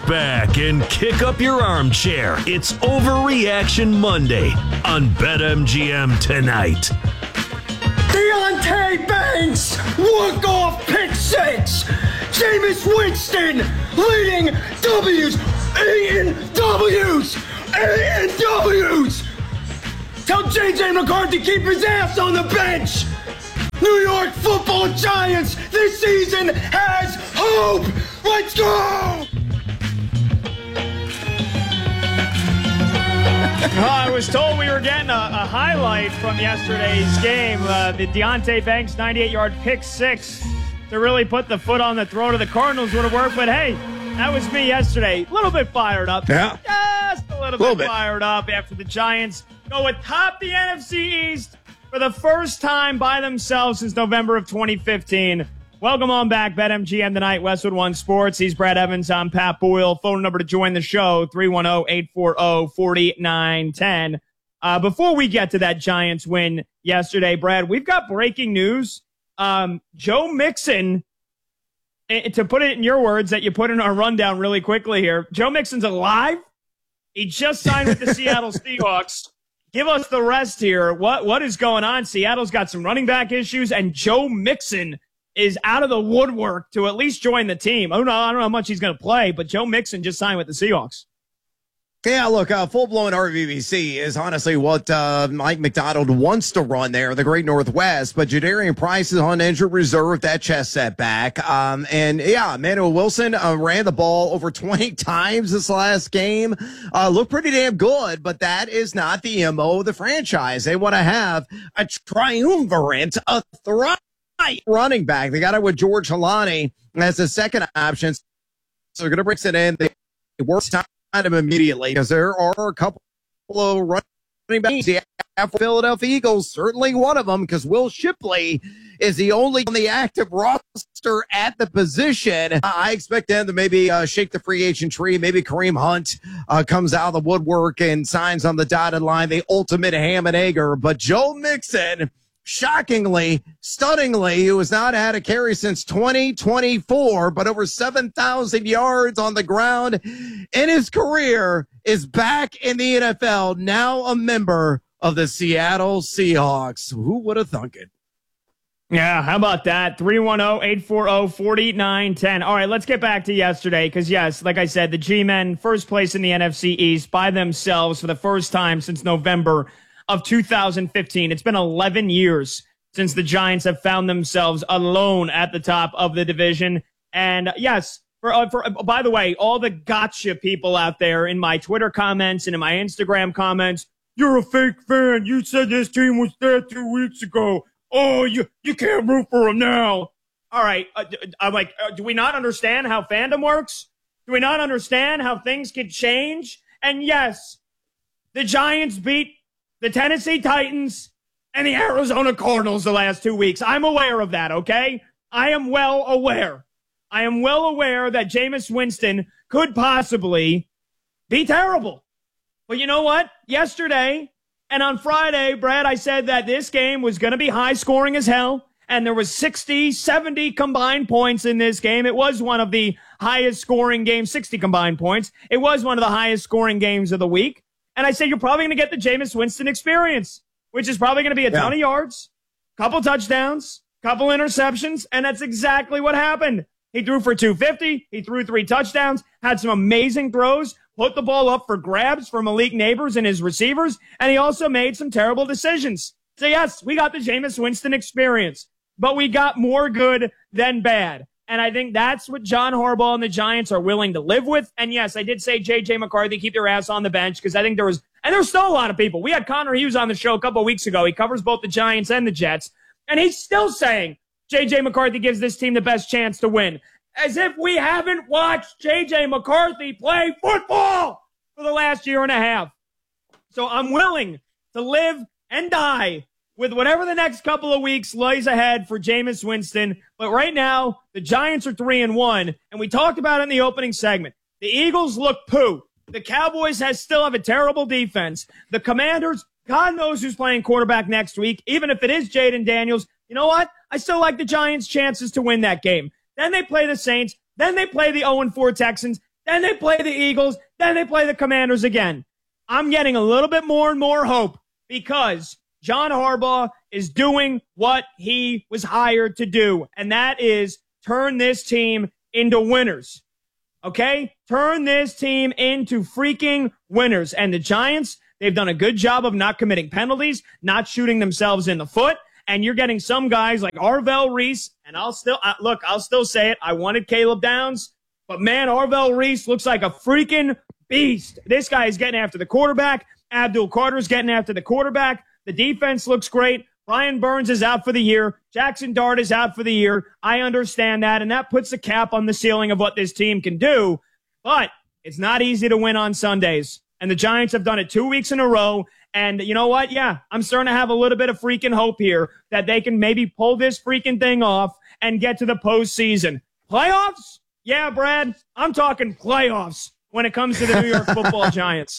back and kick up your armchair. It's Overreaction Monday on BetMGM tonight. Deontay Banks, walk-off pick six. Jameis Winston leading W's, A&W's. Tell J.J. McCarthy keep his ass on the bench. New York Football Giants, this season has hope. Let's go. I was told we were getting a highlight from yesterday's game. The Deontay Banks 98-yard pick six to really put the foot on the throat of the Cardinals would have worked. But, hey, that was me yesterday. A little bit fired up. Yeah. Just a little bit fired up after the Giants go atop the NFC East for the first time by themselves since November of 2015. Welcome on back, BetMGM tonight, Westwood One Sports. He's Brad Evans. I'm Pat Boyle. Phone number to join the show, 310-840-4910. Before we get to that Giants win yesterday, Brad, we've got breaking news. Joe Mixon, to put it in your words that you put in our rundown really quickly here, Joe Mixon's alive. He just signed with the Seattle Seahawks. Give us the rest here. What is going on? Seattle's got some running back issues, and Joe Mixon is out of the woodwork to at least join the team. I don't know how much he's going to play, but Joe Mixon just signed with the Seahawks. Yeah, look, full-blown RVBC is honestly what Mike McDonald wants to run there in the Great Northwest, but Jadarian Price is on injured reserve, that chest setback. And, yeah, Emmanuel Wilson ran the ball over 20 times this last game. Looked pretty damn good, but that is not the MO of the franchise. They want to have a triumvirate, a running back. They got it with George Halani as the second option. So they're going to bring it in. They work time him immediately because there are a couple of running backs. The Philadelphia Eagles, certainly one of them, because Will Shipley is the only on the active roster at the position. I expect them to maybe shake the free agent tree. Maybe Kareem Hunt comes out of the woodwork and signs on the dotted line, the ultimate ham and egger. But Joe Mixon, shockingly, stunningly, who has not had a carry since 2024, but over 7,000 yards on the ground in his career, is back in the NFL, now a member of the Seattle Seahawks. Who would have thunk it? Yeah, how about that? 310-840-4910. All right, let's get back to yesterday because, yes, like I said, the G-Men, first place in the NFC East by themselves for the first time since November of 2015. It's been 11 years since the Giants have found themselves alone at the top of the division. And yes, by the way, all the gotcha people out there in my Twitter comments and in my Instagram comments, you're a fake fan. You said this team was there 2 weeks ago. Oh, you can't root for them now. All right. I'm like, do we not understand how fandom works? Do we not understand how things can change? And yes, the Giants beat the Tennessee Titans and the Arizona Cardinals the last 2 weeks. I'm aware of that, okay? I am well aware. I am well aware that Jameis Winston could possibly be terrible. But you know what? Yesterday and on Friday, Brad, I said that this game was going to be high scoring as hell. And there was 60, 70 combined points in this game. It was one of the highest scoring games, 60 combined points. It was one of the highest scoring games of the week. And I said, you're probably going to get the Jameis Winston experience, which is probably going to be a ton of yards, couple touchdowns, couple interceptions. And that's exactly what happened. He threw for 250. He threw 3 touchdowns, had some amazing throws, put the ball up for grabs for Malik Neighbors and his receivers. And he also made some terrible decisions. So yes, we got the Jameis Winston experience, but we got more good than bad. And I think that's what John Harbaugh and the Giants are willing to live with. And yes, I did say J.J. McCarthy, keep your ass on the bench, because I think there's still a lot of people. We had Connor Hughes on the show a couple of weeks ago. He covers both the Giants and the Jets. And he's still saying J.J. McCarthy gives this team the best chance to win. As if we haven't watched J.J. McCarthy play football for the last year and a half. So I'm willing to live and die with whatever the next couple of weeks lays ahead for Jameis Winston. But right now, the Giants are 3-1, and we talked about it in the opening segment. The Eagles look poo. The Cowboys still have a terrible defense. The Commanders, God knows who's playing quarterback next week, even if it is Jaden Daniels. You know what? I still like the Giants' chances to win that game. Then they play the Saints. Then they play the 0-4 Texans. Then they play the Eagles. Then they play the Commanders again. I'm getting a little bit more and more hope because John Harbaugh is doing what he was hired to do, and that is turn this team into winners. Okay? Turn this team into freaking winners. And the Giants, they've done a good job of not committing penalties, not shooting themselves in the foot. And you're getting some guys like Arvell Reese, and I'll still say it. I wanted Caleb Downs, but man, Arvell Reese looks like a freaking beast. This guy is getting after the quarterback. Abdul Carter's getting after the quarterback. The defense looks great. Brian Burns is out for the year. Jackson Dart is out for the year. I understand that, and that puts a cap on the ceiling of what this team can do. But it's not easy to win on Sundays, and the Giants have done it 2 weeks in a row. And you know what? Yeah, I'm starting to have a little bit of freaking hope here that they can maybe pull this freaking thing off and get to the postseason. Playoffs? Yeah, Brad, I'm talking playoffs when it comes to the New York Football Giants.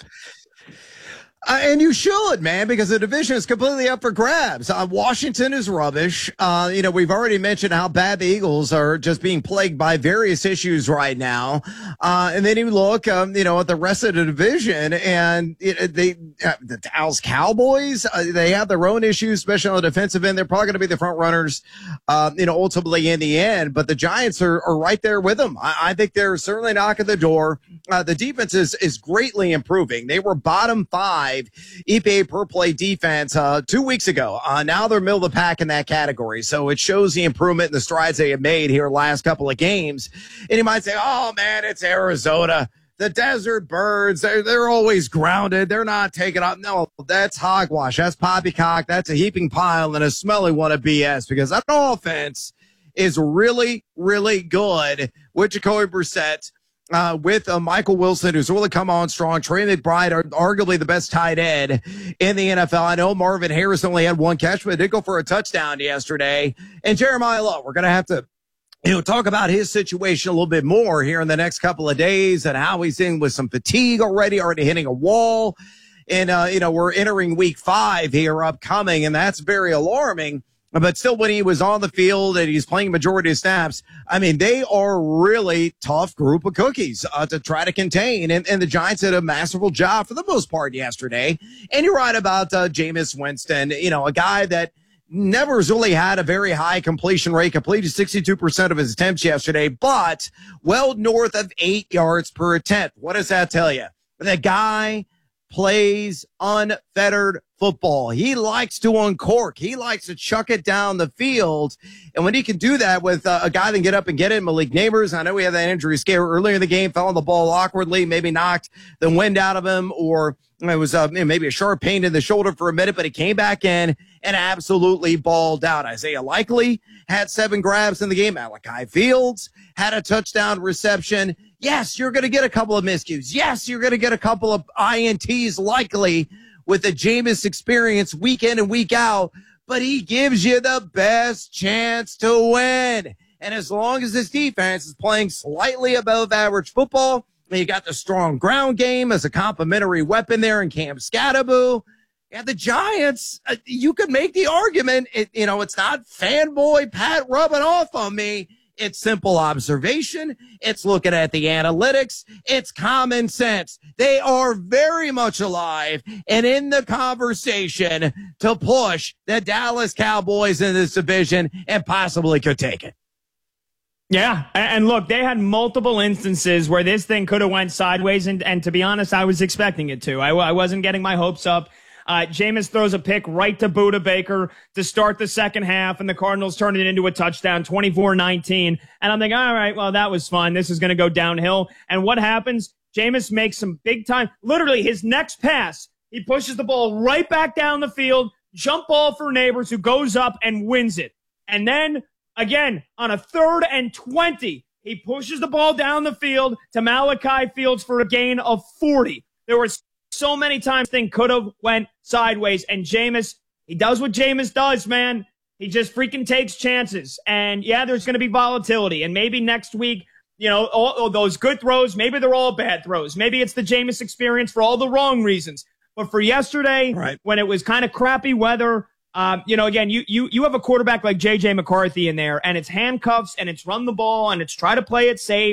And you should, man, because the division is completely up for grabs. Washington is rubbish. We've already mentioned how bad the Eagles are just being plagued by various issues right now. And then you look, at the rest of the division, and the Dallas Cowboys, they have their own issues, especially on the defensive end. They're probably going to be the front runners, ultimately in the end. But the Giants are right there with them. I think they're certainly knocking the door. The defense is greatly improving. They were bottom 5 EPA per play defense 2 weeks ago. Now they're middle of the pack in that category. So it shows the improvement and the strides they have made here last couple of games. And you might say, oh, man, it's Arizona. The Desert Birds, they're always grounded. They're not taking up. No, that's hogwash. That's poppycock. That's a heaping pile and a smelly one of BS because that offense is really, really good with Jacoby Brissett. With Michael Wilson, who's really come on strong. Trey McBride, arguably the best tight end in the NFL. I know Marvin Harris only had one catch, but did go for a touchdown yesterday. And Jeremiah Love, we're going to have to talk about his situation a little bit more here in the next couple of days and how he's in with some fatigue already hitting a wall. And, we're entering week 5 here upcoming, and that's very alarming. But still, when he was on the field and he's playing majority of snaps, I mean, they are really tough group of cookies to try to contain. And the Giants did a masterful job for the most part yesterday. And you're right about Jameis Winston, a guy that never has really had a very high completion rate, completed 62% of his attempts yesterday, but well north of 8 yards per attempt. What does that tell you? The guy plays unfettered football. He likes to uncork. He likes to chuck it down the field. And when he can do that with a guy that can get up and get it, Malik Neighbors, I know we had that injury scare earlier in the game, fell on the ball awkwardly, maybe knocked the wind out of him, or it was maybe a sharp pain in the shoulder for a minute, but he came back in and absolutely balled out. Isaiah Likely had 7 grabs in the game. Malachi Fields had a touchdown reception. Yes, you're going to get a couple of miscues. Yes, you're going to get a couple of INTs likely with the Jameis experience week in and week out, but he gives you the best chance to win. And as long as this defense is playing slightly above average football, and you got the strong ground game as a complementary weapon there in Cam Scatterboo. Yeah, the Giants, you could make the argument, it's not fanboy Pat rubbing off on me. It's simple observation. It's looking at the analytics. It's common sense. They are very much alive and in the conversation to push the Dallas Cowboys in this division and possibly could take it. Yeah, and look, they had multiple instances where this thing could have went sideways, and to be honest, I was expecting it to. I wasn't getting my hopes up. Jameis throws a pick right to Budda Baker to start the second half, and the Cardinals turn it into a touchdown, 24-19. And I'm thinking, all right, well, that was fun. This is going to go downhill. And what happens? Jameis makes some big time, literally his next pass, he pushes the ball right back down the field, jump ball for Neighbors, who goes up and wins it. And then, again, on a 3rd and 20, he pushes the ball down the field to Malachi Fields for a gain of 40. There were so many times thing could have went sideways, and Jameis, he does what Jameis does, man. He just freaking takes chances. And yeah, there's going to be volatility, and maybe next week, all those good throws, maybe they're all bad throws. Maybe it's the Jameis experience for all the wrong reasons. But for yesterday, right, when it was kind of crappy weather, again, you have a quarterback like J.J. McCarthy in there, and it's handcuffs, and it's run the ball, and it's try to play it safe.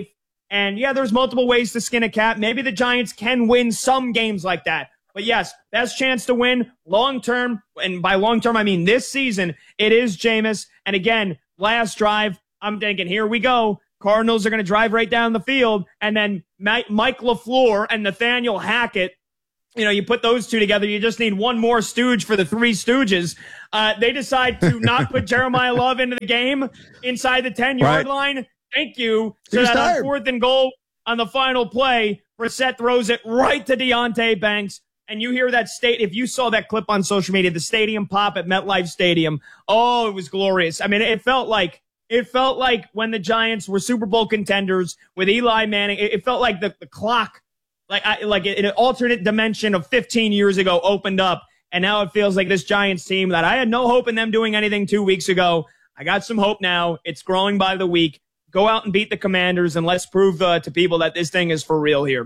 And yeah, there's multiple ways to skin a cat. Maybe the Giants can win some games like that. But yes, best chance to win long term. And by long term, I mean this season. It is Jameis. And again, last drive, I'm thinking, here we go. Cardinals are going to drive right down the field. And then Mike LaFleur and Nathaniel Hackett, you put those two together, you just need one more stooge for the three stooges. They decide to not put Jeremiah Love into the game inside the 10-yard line. Thank you. So that on 4th and goal on the final play, Brissett throws it right to Deontay Banks. And you hear that if you saw that clip on social media, the stadium pop at MetLife Stadium. Oh, it was glorious. I mean, it felt like when the Giants were Super Bowl contenders with Eli Manning. It felt like the clock, like an alternate dimension of 15 years ago opened up. And now it feels like this Giants team that I had no hope in them doing anything 2 weeks ago. I got some hope now. It's growing by the week. Go out and beat the Commanders, and let's prove to people that this thing is for real here.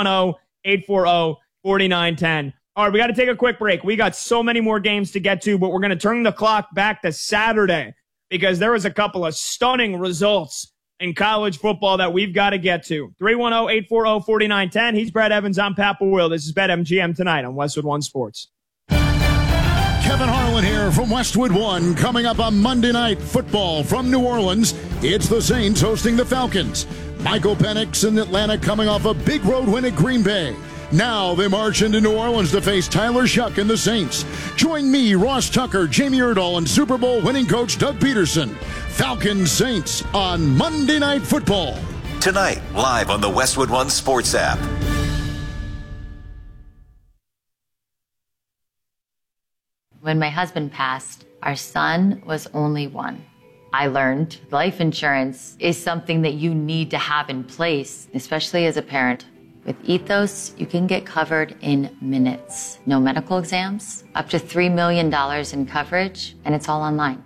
310-840-4910. All right, we got to take a quick break. We got so many more games to get to, but we're going to turn the clock back to Saturday because there was a couple of stunning results in college football that we've got to get to. 310-840-4910. He's Brad Evans. I'm Pat Boyle. This is BetMGM tonight on Westwood One Sports. Kevin Harlan here from Westwood One. Coming up on Monday Night Football from New Orleans, it's the Saints hosting the Falcons. Michael Penix in Atlanta coming off a big road win at Green Bay. Now they march into New Orleans to face Tyler Shuck and the Saints. Join me, Ross Tucker, Jamie Erdahl, and Super Bowl winning coach Doug Peterson. Falcons Saints on Monday Night Football. Tonight, live on the Westwood One Sports app. When my husband passed, our son was only one. I learned life insurance is something that you need to have in place, especially as a parent. With Ethos, you can get covered in minutes. No medical exams, up to $3 million in coverage, and it's all online.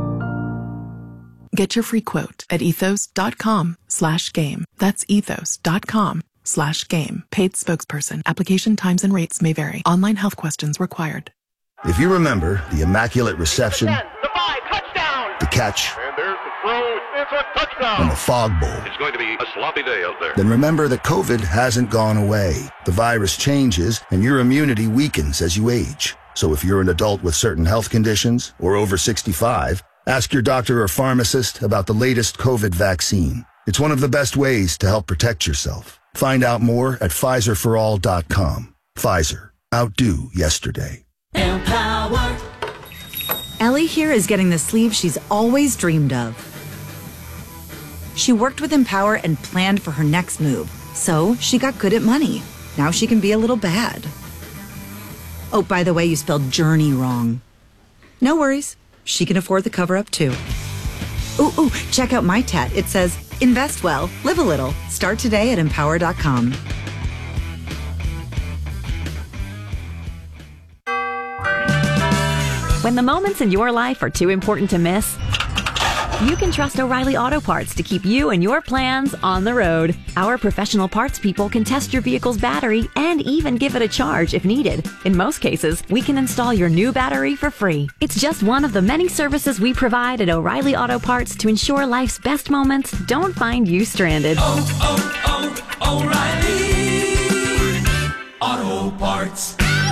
Get your free quote at ethos.com/game. That's ethos.com/game. Paid spokesperson. Application times and rates may vary. Online health questions required. If you remember the Immaculate Reception, the 5, touchdown, the catch, and there's the throw, it's a touchdown, and the Fog Bowl, it's going to be a sloppy day out there. Then remember that COVID hasn't gone away. The virus changes, and your immunity weakens as you age. So if you're an adult with certain health conditions or over 65, ask your doctor or pharmacist about the latest COVID vaccine. It's one of the best ways to help protect yourself. Find out more at PfizerForAll.com. Pfizer. Outdo yesterday. Empower. Ellie here is getting the sleeve she's always dreamed of. She worked with Empower and planned for her next move, so she got good at money. Now she can be a little bad. Oh, by the way, you spelled journey wrong. No worries. She can afford the cover-up, too. Ooh, check out my tat. It says, invest well, live a little. Start today at Empower.com. When the moments in your life are too important to miss, you can trust O'Reilly Auto Parts to keep you and your plans on the road. Our professional parts people can test your vehicle's battery and even give it a charge if needed. In most cases, we can install your new battery for free. It's just one of the many services we provide at O'Reilly Auto Parts to ensure life's best moments don't find you stranded. O'Reilly Auto Parts.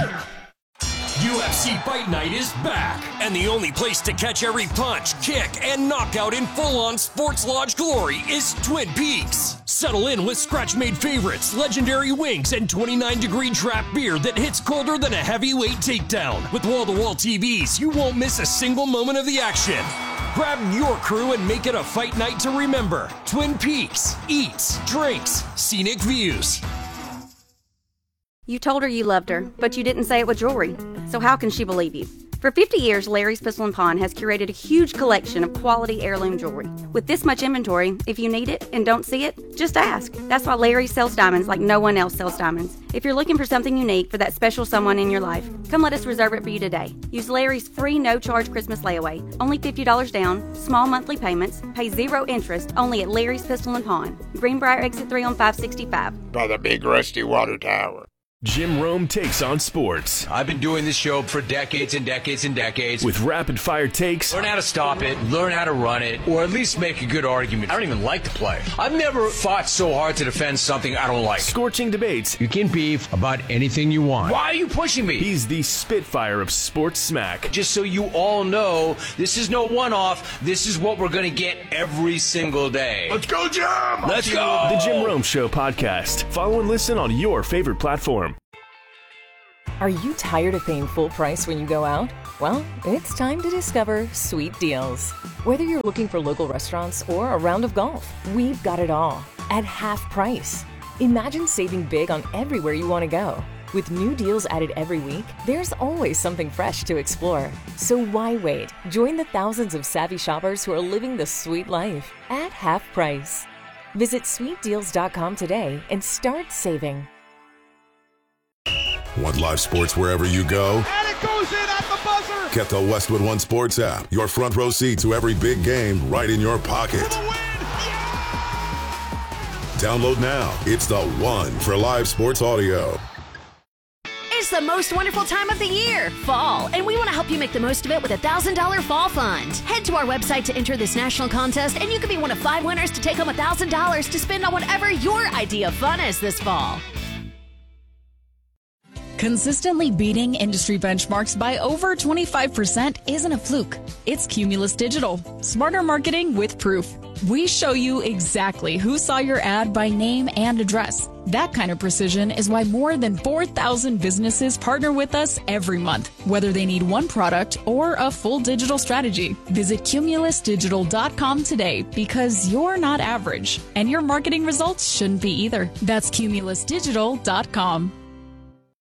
UFC Fight Night is back, and the only place to catch every punch, kick, and knockout in full-on sports lodge glory is Twin Peaks. Settle in with scratch-made favorites, legendary wings, and 29-degree draft beer that hits colder than a heavyweight takedown. With wall-to-wall TVs, you won't miss a single moment of the action. Grab your crew and make it a fight night to remember. Twin Peaks. Eats, drinks, scenic views. You told her you loved her, but you didn't say it with jewelry. So how can she believe you? For 50 years, Larry's Pistol & Pawn has curated a huge collection of quality heirloom jewelry. With this much inventory, if you need it and don't see it, just ask. That's why Larry sells diamonds like no one else sells diamonds. If you're looking for something unique for that special someone in your life, come let us reserve it for you today. Use Larry's free no-charge Christmas layaway. Only $50 down, small monthly payments, pay 0 interest, only at Larry's Pistol & Pawn. Greenbrier Exit 3 on 565. By the big rusty water tower. Jim Rome takes on sports. I've been doing this show for decades and decades and decades. With rapid-fire takes. Learn how to stop it, learn how to run it, or at least make a good argument. I don't even like to play. I've never fought so hard to defend something I don't like. Scorching debates. You can beef about anything you want. Why are you pushing me? He's the Spitfire of sports smack. Just so you all know, this is no one-off. This is what we're going to get every single day. Let's go, Jim! Let's go! The Jim Rome Show podcast. Follow and listen on your favorite platform. Are you tired of paying full price when you go out? Well, it's time to discover Sweet Deals. Whether you're looking for local restaurants or a round of golf, we've got it all at half price. Imagine saving big on everywhere you want to go. With new deals added every week, there's always something fresh to explore. So why wait? Join the thousands of savvy shoppers who are living the sweet life at half price. Visit sweetdeals.com today and start saving. Want live sports wherever you go? And it goes in at the buzzer! Get the Westwood One Sports app. Your front row seat to every big game right in your pocket. For the win! Yeah! Download now. It's the one for live sports audio. It's the most wonderful time of the year, fall, and we want to help you make the most of it with a $1,000 fall fund. Head to our website to enter this national contest, and you could be one of 5 winners to take home $1,000 to spend on whatever your idea of fun is this fall. Consistently beating industry benchmarks by over 25% isn't a fluke. It's Cumulus Digital. Smarter marketing with proof. We show you exactly who saw your ad by name and address. That kind of precision is why more than 4,000 businesses partner with us every month, whether they need one product or a full digital strategy. Visit cumulusdigital.com today because you're not average, and your marketing results shouldn't be either. That's cumulusdigital.com.